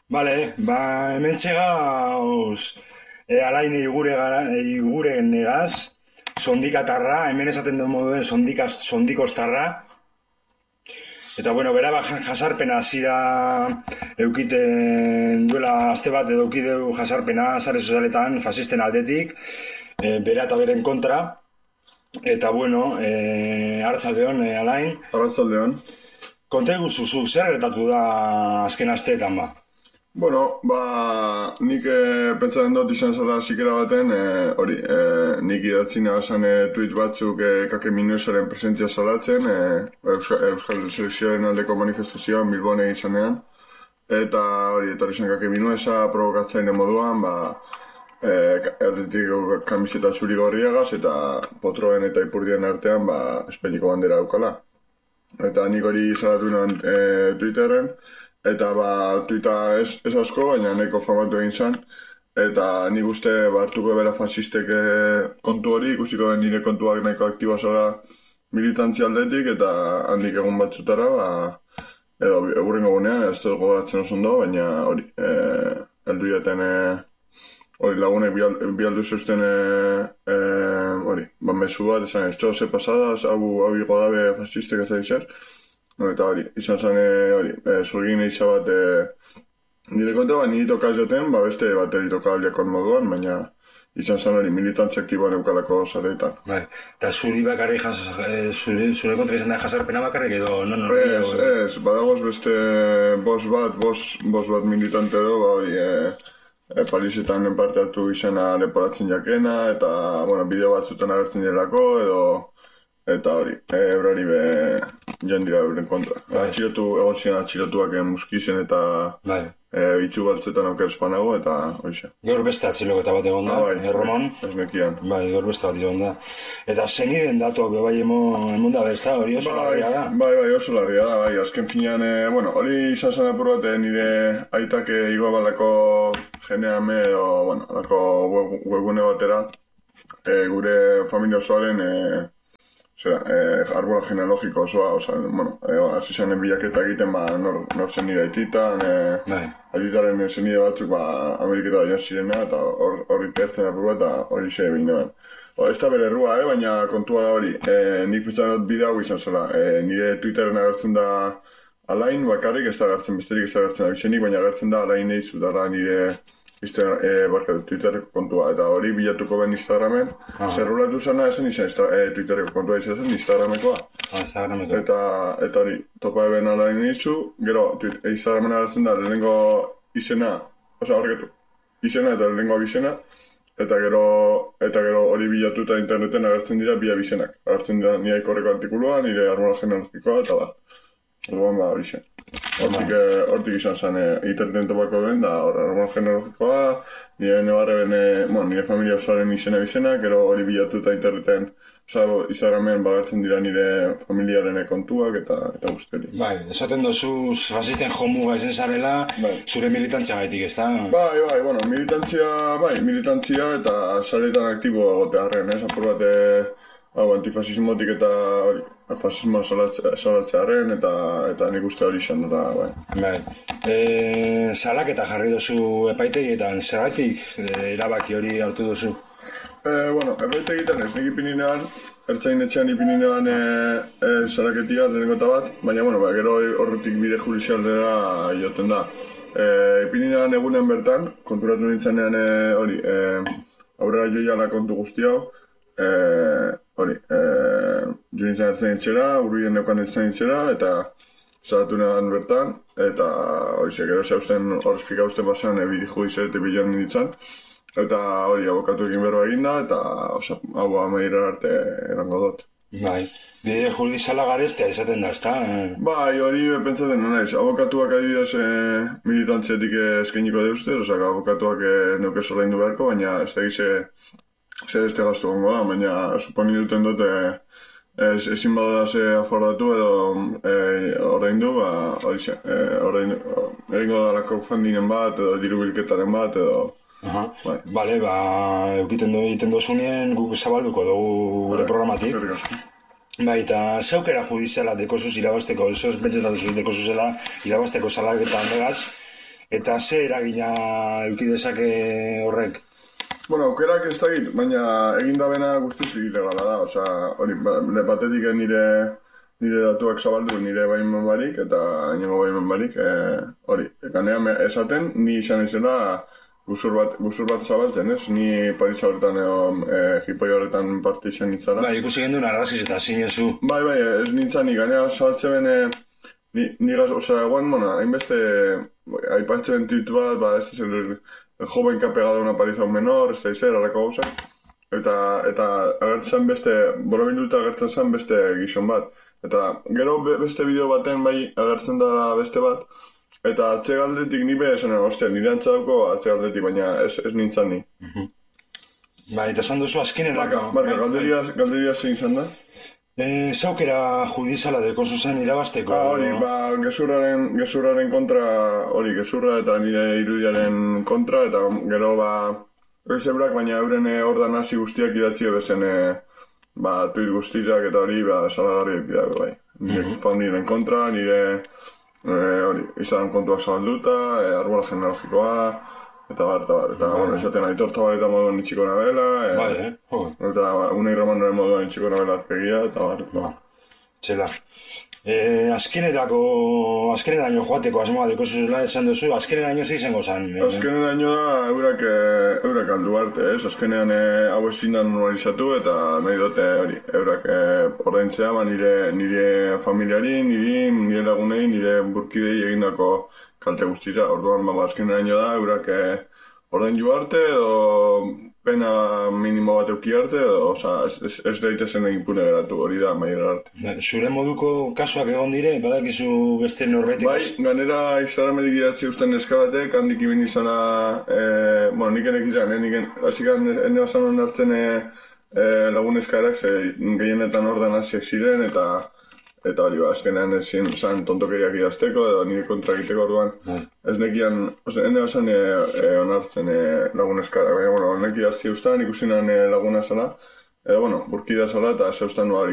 Vale, hemen txegauz alain igure negaz, sondikatarra, hemen esaten den moduen sondikostarra. Eta bueno, bera jasarpena hasiera eukiten duela aste bat edo eukideu jasarpena sare sozialetan fasisten aldetik, bera eta beren kontra. Eta bueno, arratsaldeon, Alain. Arratsaldeon. Konta eguzu, zer gertatu da azken asteetan ba? Bueno, nik pentsatzen dut izan zela zikera baten, nik idatzi nagazan tuit batzuk kake minuesaren presentzia salatzen, Euskal Selekzioaren aldeko manifestazioan Bilbon egizanean, eta etorri zen kake minuesa provokatzaile moduan, atletiko kamiseta zuri gorriagaz, eta potroen eta ipurdien artean, Espainiko bandera daukala. Eta nik hori salatu nuen Twitterren, eta tuita ez asko, baina neko famatu egin zen. Eta nik uste hartuko bera fasistek kontu hori, ikusiko den nire kontuak nahiko aktiboa zela militantzia aldetik, eta handik egun batzutara, edo egurrengo gunean, ez dut gogatzen oso ondo, baina hori, heldu jaten lagunek bialdu zeusten mesu bat, esan ez ze pasada, hau higo dabe fasistek ez da zer. Eta hori, izan zen zurgin eiza bat nire kontra, nire tokaz jaten, beste bateri tokaliakon moduan, baina izan zen hori militantzia aktiboan eukalako zareetan. Eta zuri bakarrik, zure kontra izan da jasarpena bakarrik edo non hori? Ez, badagoz beste bos bat militante edo, Parisetan parte hartu izena leporatzen jakena, eta bideo batzutan agertzen jelako, eta hori, eurari joan dira euren kontra. Egon ziren atxilotuak muskizen eta itxu baltzetan oker espanago, eta hoxe. Gaur beste atxiloketa bat egon da, Erromon? Ez nekian. Gaur beste bat egon da. Eta zeniden datuak bebai emon da bezta, hori oso larria da? Bai, oso larria da, azken finean, hori izan zen apur bat nire aitak igoa balako geneame, alako webgune batera, gure familia osoaren arbola genealogiko osoa, hasi zanen bilaketa egiten, nor zen nire aititan, aititaren zenide batzuk Ameriketa joan zirena, eta horri pertzen apur bat, eta hori xe egin neban. Ez da bere errua, baina kontua da hori, nik pentsan dut bide hau izan zela, nire Twitterren agertzen da Alain bakarrik, ez da agertzen besterik, ez da agertzen abizenik, baina agertzen da Alain eizu dara nire Twitterreko kontua, eta hori bilatuko ben Instagramen, zerrulatu zena esen izan Twitterreko kontua izan zen Instagramekoa. Eta hori, topa eben Alain eizu, gero Instagramen agertzen da lehenengo izena, izena eta lehenengo abizena, eta gero hori bilatuta interneten agertzen dira bi abizenak. Agertzen dira nire ikorreko artikulua, nire arbola genealogikoa, eta orduan abizen. Hortik izan zen interneten topako ben, da arbola genealogikoa, nire familia osoaren izena bizenak, gero hori bilatuta interneten Instagramen bagartzen dira nire familiaren kontuak eta guzteri. Esaten dozu fasisten jomuga ezen zarela, zure militantzia gaitik, ez da? Militantzia eta zaretan aktibo egotearen, apur bat antifasismotik eta fasismoa salatzearen eta nik uste hori izan dut. Salaketa jarri dozu epaitegietan, zergatik erabaki hori hartu dozu? Epaitegietan ez nik ipininean, ertzain etxean ipininean salaketia lehenengo eta bat, baina gero horretik bide judizialdera joten da. Ipininean egunen bertan, konturatu nintzenean aurrera joiala kontu guzti hau, jo nintzen ertzain etxera, urruien neukan ertzain etxera, eta salatu negan bertan, eta gero horrezpika usten basean bide judizialete bilan nintzen, eta abokatuekin berroa eginda, eta hau amaira arte erango dut. Bide judiziala garestea izaten da, ezta? Hori pentsaten naiz. Abokatuak adibidez militantziatik eskainiko deuzte, abokatuak neuke solaindu beharko, baina ez da zer este gastu gongo da, baina suponi duten dute ezin badara ze afordatu edo ordaindu, egingo da lako fundingen bat, edo diru bilketaren bat, edo egiten dozunien guk zabalduko dugu gure programatik. Eta zeukera judiziala dekosuz irabazteko, ez pentsetan duzuz dekosuzela irabazteko salaketa handegaz, Eta ze eragina eduki dezake horrek? Bueno, aukerak ez dakit, baina egindabena guztiz ilegala da, osea, hori, batetik nire datuak zabaldu nire baimen barik, eta inongo baimen barik, hori, ganean esaten, ni izan izela guzur bat zabaltzen, ez? Ni Parisa horretan edo jipoi horretan parte izan nintzala. Bai, ikusi genduen arraziz eta zinezu. Bai, ez nintzen, ni ganean zabaltzen nigaz, osea, eguan, hainbeste, aipatzen titu bat, ba, ez zen, el joven que ha pegado una paliza a un menor, ez da izan, alako gauzak. Eta agertzen beste, borobilduta agertzen zen beste gizon bat. Eta gero beste bideo baten bai agertzen da beste bat, eta atzegaldetik ni esan, ostia, nire antzadako atzegaldetik, baina ez nintzen ni. Bai, eta esan duzu azkenerako. Barka, galderia zein izan da? Zaukera judiziala deko zuzen irabazteko. Hori, gezurraren kontra, hori, gezurra eta nire irudiaren kontra, eta gero, ezebrak, baina euren ordan hasi guztiak idatzi bezen, tuit guztiak eta hori, salagarriak dira, bai. Nire familiaren kontra, nire, hori, izan kontuak zabalduta, arbola genealogikoa, eta bueno, esaten Aitor Zabaleta moduan itxiko nabela, eta Unai Romanoren moduan itxiko nabela azpegia, eta Txela. Azkeneraino joateko asmoa deko zuzela esan duzu, azkeneraino ze izango zan? Azkeneraino da eurak aldu arte, ez? Azkenean hau ezin da normalizatu eta nahi dute hori, eurak ordaintzea nire familiari, nire lagunei, nire burkidei egindako kalte guztiza. Orduan, azkeneraino da, eurak ordaindu arte edo pena minimo bat euki arte, ez daitezen impune geratu, hori da, maiera arte. Zure moduko kasuak egon dire, badakizu beste norbetik? Bai, ganera Instagrametik idatzi usten eskabatek, handik ibin izana, nik enek izan, hasik ene basan hon hartzen lagun eskaerak, gehienetan ordan hasiak ziren, eta hori azkenean ezin zan tontokeriak idazteko edo nire kontra egiteko orduan. Ez nekian, ene basan onartzen lagun eskaerak, baina, nek idazti ustan, ikusinan laguna zala, burkida zala eta zeustan nuarik.